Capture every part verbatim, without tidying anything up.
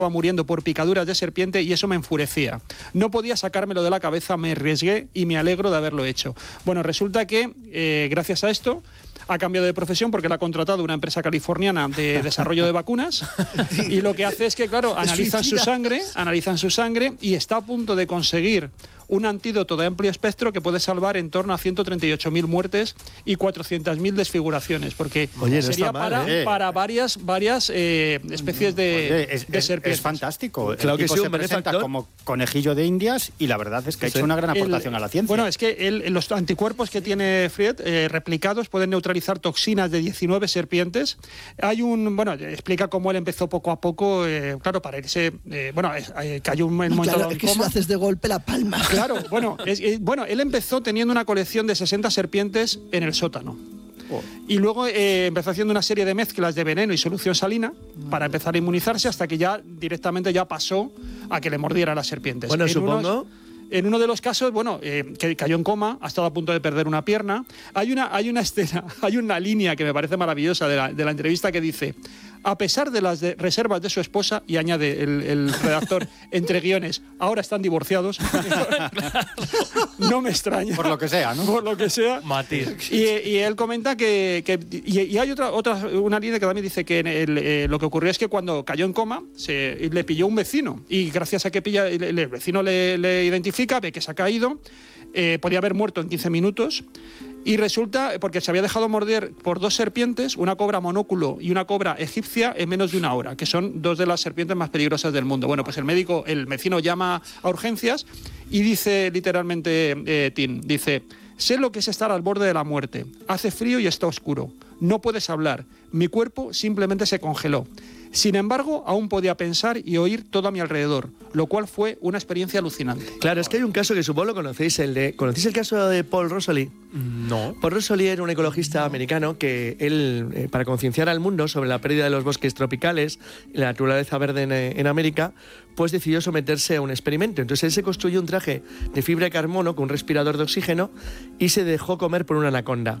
muriendo por picaduras de serpiente y eso me enfurecía. No podía sacármelo de la cabeza, me arriesgué y me alegro de haberlo hecho. Bueno, resulta que eh, gracias a esto ha cambiado de profesión porque la ha contratado una empresa californiana de desarrollo de vacunas y lo que hace es que, claro, analizan su sangre, analizan su sangre y está a punto de conseguir un antídoto de amplio espectro que puede salvar en torno a ciento treinta y ocho mil muertes y cuatrocientas mil desfiguraciones, porque Oye, no sería mal, para, ¿eh? para varias, varias eh, especies de, Oye, es, de es, serpientes. es fantástico. Claro el que tipo sí, se un presenta benefactor. como conejillo de indias y la verdad es que ha Sí. hecho una gran aportación El- a la ciencia. Bueno, es que el- los anticuerpos que tiene Fried eh, replicados pueden neutralizar toxinas de diecinueve serpientes. Hay un, bueno, explica cómo él empezó poco a poco, eh, claro, para irse, eh, bueno, es- eh, cayó un momento Claro, dado en es que si lo coma. haces de golpe la palma. Claro, bueno, es- eh, bueno, él empezó teniendo una colección de sesenta serpientes en el sótano. Oh. Y luego eh, empezó haciendo una serie de mezclas de veneno y solución salina para empezar a inmunizarse hasta que ya directamente ya pasó a que le mordieran las serpientes. Bueno, En supongo... unos- En uno de los casos, bueno, eh, que cayó en coma, ha estado a punto de perder una pierna. Hay una, hay una escena, hay una línea que me parece maravillosa de la, de la entrevista que dice: a pesar de las de- reservas de su esposa, y añade el, el redactor entre guiones, ahora están divorciados. No me extraña. Por lo que sea, ¿no? Por lo que sea. Matiz. Y, y él comenta que, que- y, y hay otra, otra una línea que también dice que en el, eh, lo que ocurrió es que cuando cayó en coma se, le pilló un vecino y gracias a que pilla, el, el vecino le, le identifica, ve que se ha caído, eh, podía haber muerto en quince minutos. Y resulta, porque se había dejado morder por dos serpientes, una cobra monóculo y una cobra egipcia, en menos de una hora, que son dos de las serpientes más peligrosas del mundo. Bueno, pues el médico, el vecino llama a urgencias y dice literalmente, eh, Tim, dice: sé lo que es estar al borde de la muerte. Hace frío y está oscuro. No puedes hablar. Mi cuerpo simplemente se congeló. Sin embargo, aún podía pensar y oír todo a mi alrededor, lo cual fue una experiencia alucinante. Claro, es que hay un caso que supongo lo conocéis, el de... ¿Conocéis el caso de Paul Rosalie? No. Paul Rosalie era un ecologista americano que él, eh, para concienciar al mundo sobre la pérdida de los bosques tropicales y la naturaleza verde en, en América, pues decidió someterse a un experimento. Entonces él se construyó un traje de fibra de carbono con un respirador de oxígeno y se dejó comer por una anaconda,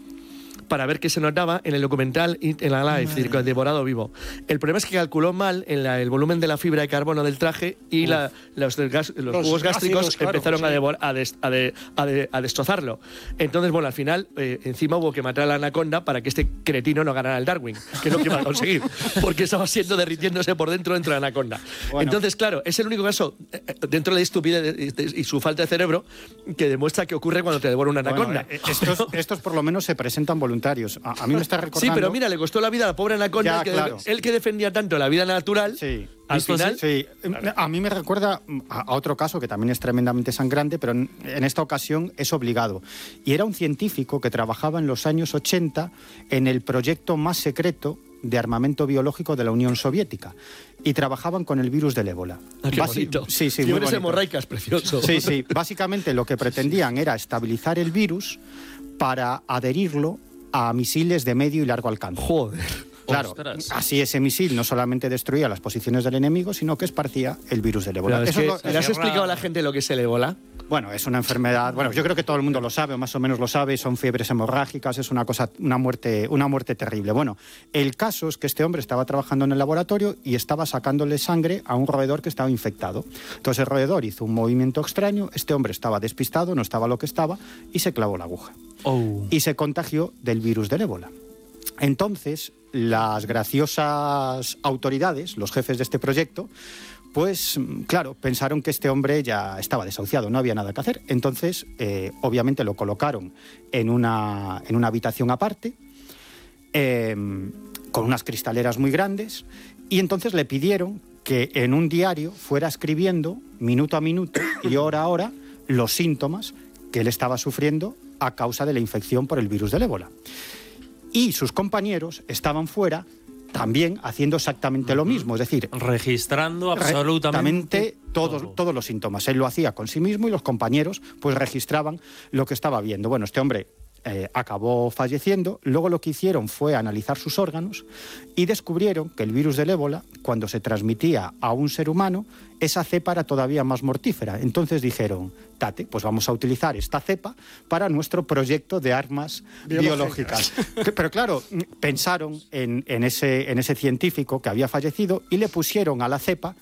para ver qué se notaba en el documental Eat Alive, es decir, devorado vivo. El problema es que calculó mal en la- el volumen de la fibra de carbono del traje y la- los, del gas- los Los jugos gástricos ácidos, claro, empezaron a, sí. devor- a, des- a de- a de- a destrozarlo. Entonces, bueno, al final, eh, encima hubo que matar a la anaconda para que este cretino no ganara el Darwin, que es lo que iba a conseguir, porque estaba siendo derritiéndose por dentro dentro de la anaconda. Bueno. Entonces, claro, es el único caso, eh, eh, dentro de la estupidez y- y su falta de cerebro, que demuestra que ocurre cuando te devora una Bueno, anaconda. eh, estos, estos por lo menos se presentan voluntarios. A, a mí me está recordando... Sí, pero mira, le costó la vida a la pobre anaconda, Ya, el que, claro. él que defendía tanto la vida natural. Sí. Al Esto final- sí. A mí me recuerda a, a otro caso que también es tremendamente sangrante, pero en, en esta ocasión es obligado. Y era un científico que trabajaba en los años ochenta en el proyecto más secreto de armamento biológico de la Unión Soviética. Y trabajaban con el virus del ébola. Ah, qué Basi- bonito. Sí, sí, muy Fiebres bonito. hemorraicas, precioso. Sí, sí. Básicamente lo que pretendían era estabilizar el virus para adherirlo a misiles de medio y largo alcance. Joder. Claro, Ostras. así ese misil no solamente destruía las posiciones del enemigo, sino que esparcía el virus del ébola. Pero es Eso que, es lo- ¿le has explicado a la gente lo que es el ébola? Bueno, es una enfermedad, bueno, yo creo que todo el mundo lo sabe, o más o menos lo sabe, son fiebres hemorrágicas, es una cosa, una muerte, una muerte terrible. Bueno, el caso es que este hombre estaba trabajando en el laboratorio y estaba sacándole sangre a un roedor que estaba infectado. Entonces el roedor hizo un movimiento extraño, este hombre estaba despistado, no estaba lo que estaba, y se clavó la aguja. Oh. Y se contagió del virus del ébola. Entonces, las graciosas autoridades, los jefes de este proyecto, pues claro, pensaron que este hombre ya estaba desahuciado, no había nada que hacer. Entonces, eh, obviamente lo colocaron en una, en una habitación aparte, eh, con unas cristaleras muy grandes, y entonces le pidieron que en un diario fuera escribiendo, minuto a minuto y hora a hora, los síntomas que él estaba sufriendo a causa de la infección por el virus del ébola. Y sus compañeros estaban fuera también haciendo exactamente lo mismo, es decir, Registrando absolutamente Exactamente todos, todo. todos los síntomas. Él lo hacía con sí mismo y los compañeros pues registraban lo que estaba viendo. Bueno, este hombre eh, acabó falleciendo. Luego lo que hicieron fue analizar sus órganos y descubrieron que el virus del ébola, cuando se transmitía a un ser humano, esa cepa era todavía más mortífera. Entonces dijeron, tate, pues vamos a utilizar esta cepa para nuestro proyecto de armas biológicas. biológicas. Pero claro, pensaron en, en, ese, en ese científico que había fallecido y le pusieron a la cepa